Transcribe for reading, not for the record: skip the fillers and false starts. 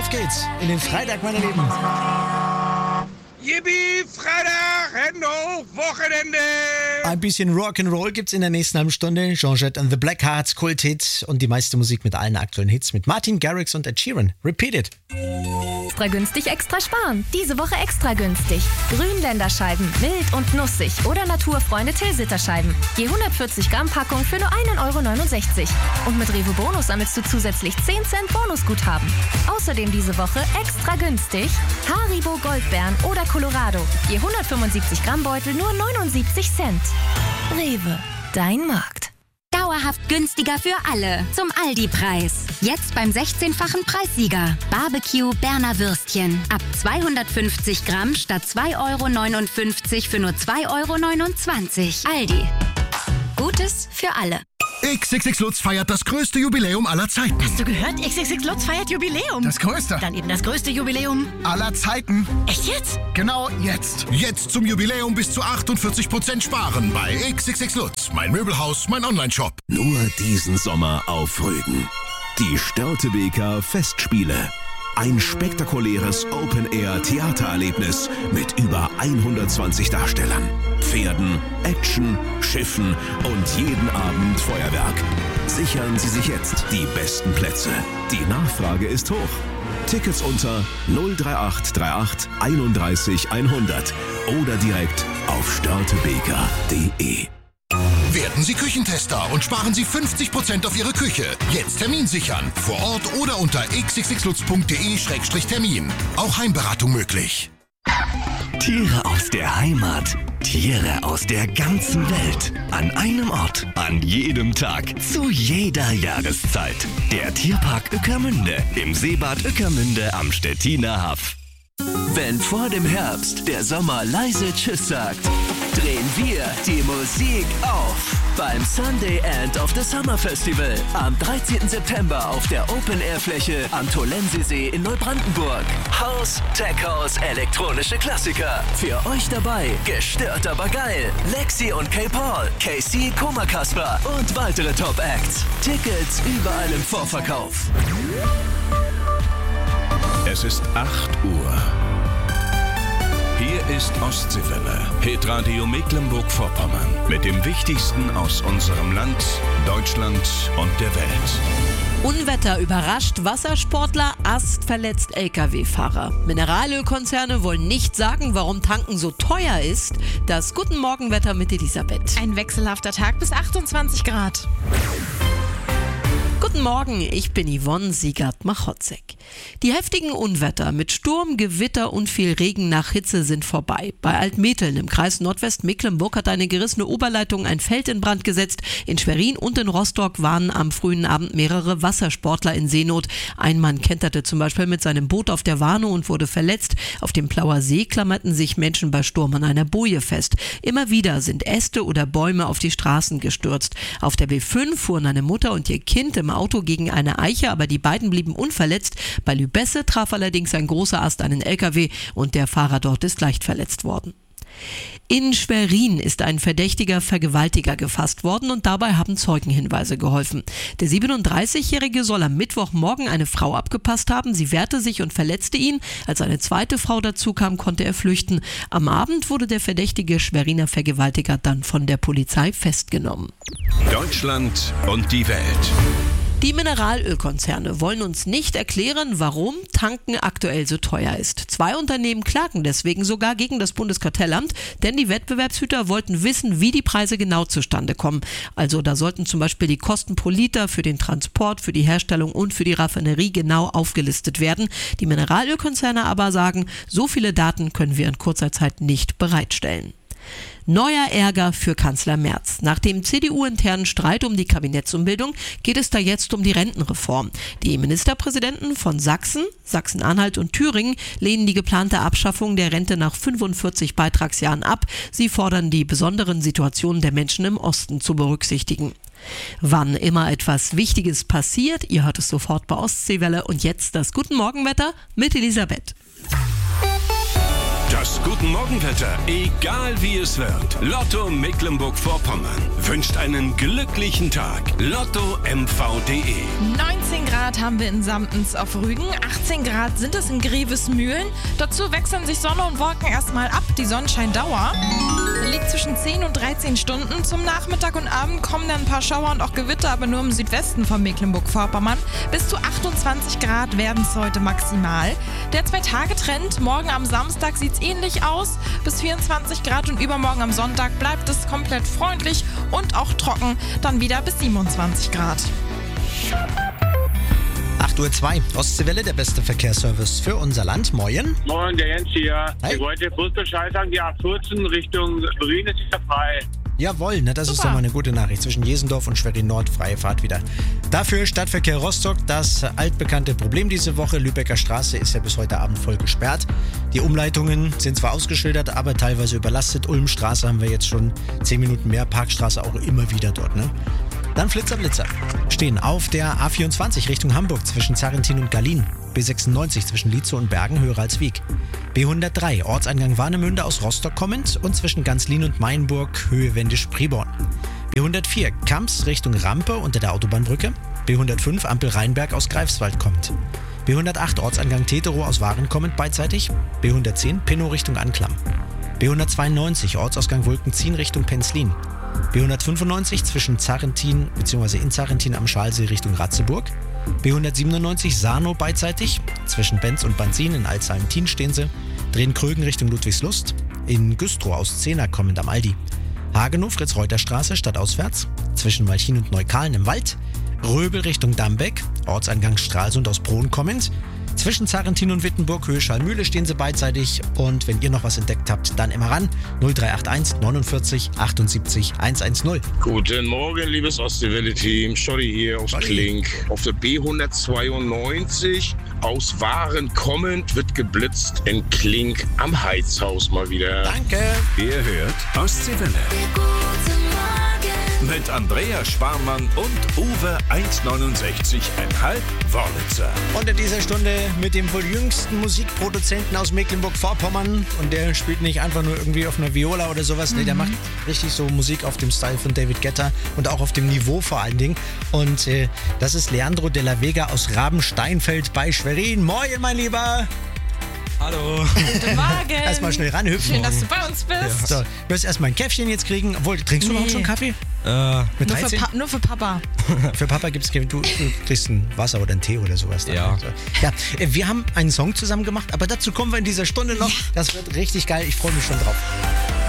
geht's in den Freitag, meine Lieben. Yippie, Freitag, Hände hoch, Wochenende. Ein bisschen Rock'n'Roll gibt's in der nächsten halben Stunde. Jean Jett and the Blackhearts, Kulthit und die meiste Musik mit allen aktuellen Hits mit Martin Garrix und Ed Sheeran. Repeat it. Extra günstig, extra sparen. Diese Woche extra günstig. Grünländerscheiben, mild und nussig oder Naturfreunde Tilsiter-Scheiben. Je 140 Gramm Packung für nur 1,69 €. Und mit Rewe Bonus sammelst du zusätzlich 10 Cent Bonusguthaben. Außerdem diese Woche extra günstig Haribo Goldbeeren oder Colorado. Je 175 Gramm Beutel nur 79 Cent. Rewe, dein Markt. Dauerhaft günstiger für alle. Zum Aldi-Preis. Jetzt beim 16-fachen Preissieger. Barbecue Berner Würstchen. Ab 250 Gramm statt 2,59 € für nur 2,29 €. Aldi. Gutes für alle. XXX Lutz feiert das größte Jubiläum aller Zeiten. Hast du gehört? XXX Lutz feiert Jubiläum. Das größte. Dann eben das größte Jubiläum aller Zeiten. Echt jetzt? Genau jetzt. Jetzt zum Jubiläum bis zu 48% sparen bei XXX Lutz. Mein Möbelhaus, mein Onlineshop. Nur diesen Sommer auf Rügen. Die Störtebeker Festspiele. Ein spektakuläres Open-Air-Theatererlebnis mit über 120 Darstellern, Pferden, Action, Schiffen und jeden Abend Feuerwerk. Sichern Sie sich jetzt die besten Plätze. Die Nachfrage ist hoch. Tickets unter 03838 31 100 oder direkt auf störtebeker.de. Werden Sie Küchentester und sparen Sie 50% auf Ihre Küche. Jetzt Termin sichern. Vor Ort oder unter xxxlutz.de/termin. Auch Heimberatung möglich. Tiere aus der Heimat. Tiere aus der ganzen Welt. An einem Ort. An jedem Tag. Zu jeder Jahreszeit. Der Tierpark Ueckermünde. Im Seebad Ueckermünde am Stettiner Haff. Wenn vor dem Herbst der Sommer leise Tschüss sagt, drehen wir die Musik auf. Beim Sunday End of the Summer Festival am 13. September auf der Open-Air-Fläche am Tolensisee in Neubrandenburg. House, Tech House, elektronische Klassiker. Für euch dabei, gestört aber geil. Lexi und K-Paul, KC, Koma Kasper und weitere Top-Acts. Tickets überall im Vorverkauf. Es ist 8 Uhr. Hier ist Ostseewelle, Hitradio Mecklenburg-Vorpommern mit dem Wichtigsten aus unserem Land, Deutschland und der Welt. Unwetter überrascht Wassersportler, Ast verletzt Lkw-Fahrer. Mineralölkonzerne wollen nicht sagen, warum Tanken so teuer ist. Das Guten Morgenwetter mit Elisabeth. Ein wechselhafter Tag bis 28 Grad. Guten Morgen, ich bin Yvonne Siegert-Machotzek. Die heftigen Unwetter mit Sturm, Gewitter und viel Regen nach Hitze sind vorbei. Bei Altmetheln im Kreis Nordwestmecklenburg hat eine gerissene Oberleitung ein Feld in Brand gesetzt. In Schwerin und in Rostock waren am frühen Abend mehrere Wassersportler in Seenot. Ein Mann kenterte zum Beispiel mit seinem Boot auf der Warnow und wurde verletzt. Auf dem Plauer See klammerten sich Menschen bei Sturm an einer Boje fest. Immer wieder sind Äste oder Bäume auf die Straßen gestürzt. Auf der B5 fuhren eine Mutter und ihr Kind im Auto gegen eine Eiche, aber die beiden blieben unverletzt. Bei Lübesse traf allerdings ein großer Ast einen LKW und der Fahrer dort ist leicht verletzt worden. In Schwerin ist ein verdächtiger Vergewaltiger gefasst worden und dabei haben Zeugenhinweise geholfen. Der 37-Jährige soll am Mittwochmorgen eine Frau abgepasst haben. Sie wehrte sich und verletzte ihn. Als eine zweite Frau dazu kam, konnte er flüchten. Am Abend wurde der verdächtige Schweriner Vergewaltiger dann von der Polizei festgenommen. Deutschland und die Welt. Die Mineralölkonzerne wollen uns nicht erklären, warum Tanken aktuell so teuer ist. 2 Unternehmen klagen deswegen sogar gegen das Bundeskartellamt, denn die Wettbewerbshüter wollten wissen, wie die Preise genau zustande kommen. Also da sollten zum Beispiel die Kosten pro Liter für den Transport, für die Herstellung und für die Raffinerie genau aufgelistet werden. Die Mineralölkonzerne aber sagen, so viele Daten können wir in kurzer Zeit nicht bereitstellen. Neuer Ärger für Kanzler Merz. Nach dem CDU-internen Streit um die Kabinettsumbildung geht es da jetzt um die Rentenreform. Die Ministerpräsidenten von Sachsen, Sachsen-Anhalt und Thüringen lehnen die geplante Abschaffung der Rente nach 45 Beitragsjahren ab. Sie fordern, die besonderen Situationen der Menschen im Osten zu berücksichtigen. Wann immer etwas Wichtiges passiert, ihr hört es sofort bei Ostseewelle und jetzt das Guten Morgenwetter mit Elisabeth. Das Guten Morgenwetter, egal wie es wird. Lotto Mecklenburg-Vorpommern wünscht einen glücklichen Tag. Lotto MV.de 19 17 Grad haben wir in Samtens auf Rügen, 18 Grad sind es in Grevesmühlen. Dazu wechseln sich Sonne und Wolken erstmal ab. Die Sonnenscheindauer liegt zwischen 10 und 13 Stunden. Zum Nachmittag und Abend kommen dann ein paar Schauer und auch Gewitter, aber nur im Südwesten von Mecklenburg-Vorpommern. Bis zu 28 Grad werden es heute maximal. Der 2-Tage-Trend, morgen am Samstag sieht es ähnlich aus, bis 24 Grad und übermorgen am Sonntag bleibt es komplett freundlich und auch trocken, dann wieder bis 27 Grad. 8:02 Uhr, Ostseewelle, der beste Verkehrsservice für unser Land. Moin. Moin, der Jens hier. Hi. Ich wollte bloß Bescheid sagen, die A14 Richtung Berlin ist wieder frei. Jawohl, das ist Super. doch mal eine gute Nachricht. Zwischen Jesendorf und Schwerin-Nord freie Fahrt wieder. Dafür Stadtverkehr Rostock, das altbekannte Problem diese Woche. Lübecker Straße ist ja bis heute Abend voll gesperrt. Die Umleitungen sind zwar ausgeschildert, aber teilweise überlastet. Ulmstraße haben wir jetzt schon 10 Minuten mehr. Parkstraße auch immer wieder dort, ne? Dann Flitzer. Stehen auf der A24 Richtung Hamburg zwischen Zarrentin und Gallien. B96 zwischen Lietzow und Bergen höher als Wieg. B103 Ortseingang Warnemünde aus Rostock kommend und zwischen Ganzlin und Mainburg Höhe Wendisch-Priborn. B104 Kamps Richtung Rampe unter der Autobahnbrücke. B105 Ampel Rheinberg aus Greifswald kommend. B108 Ortseingang Teterow aus Waren kommend beidseitig. B110 Pinnow Richtung Anklam. B192 Ortsausgang Wolkenzien Richtung Penzlin. B195 zwischen Zarrentin bzw. in Zarrentin am Schalsee Richtung Ratzeburg. B197 Sarnow beidseitig. Zwischen Benz und Bansin in Alzheim-Tien stehen sie. Drehen-Krögen Richtung Ludwigslust. In Güstrow aus Zehner kommend am Aldi. Hagenow Fritz-Reuter-Straße stadtauswärts. Zwischen Malchin und Neukalen im Wald. Röbel Richtung Dambeck. Ortseingang Stralsund aus Bron kommend. Zwischen Zarrentin und Wittenburg, Höhe Schallmühle stehen sie beidseitig. Und wenn ihr noch was entdeckt habt, dann immer ran. 0381 49 78 110. Guten Morgen, liebes Ostseewelle-Team. Schotti hier aus Klink. Auf der B192 aus Waren kommend wird geblitzt in Klink am Heizhaus mal wieder. Danke. Ihr hört Ostseewelle. Mit Andrea Sparmann und Uwe 1,69,5 Wörlitzer. Und in dieser Stunde mit dem wohl jüngsten Musikproduzenten aus Mecklenburg-Vorpommern. Und der spielt nicht einfach nur irgendwie auf einer Viola oder sowas. Nee, der macht richtig so Musik auf dem Style von David Guetta und auch auf dem Niveau vor allen Dingen. Und das ist Leandro de la Vega aus Rabensteinfeld bei Schwerin. Moin, mein Lieber. Hallo. Guten Morgen. Erstmal schnell ranhüpfen. Schön, dass du bei uns bist. So, du wirst erstmal ein Käffchen jetzt kriegen. Obwohl, trinkst du überhaupt schon Kaffee? Mit Nur 13? nur für Papa. Für Papa gibt's du kriegst ein Wasser oder einen Tee oder sowas. Dann. Ja. Ja, wir haben einen Song zusammen gemacht, aber dazu kommen wir in dieser Stunde noch. Ja. Das wird richtig geil. Ich freue mich schon drauf.